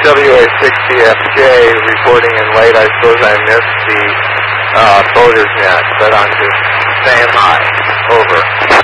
WA60FJ reporting in late. I suppose I missed the boater's net, but I'm just saying hi. Over.